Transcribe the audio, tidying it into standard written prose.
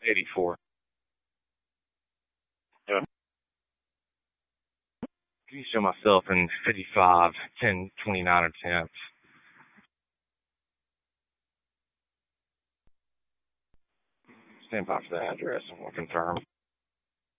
84. Yeah. Can you show myself in 55, 10, 29, or 10? Stand by for the address and we'll confirm.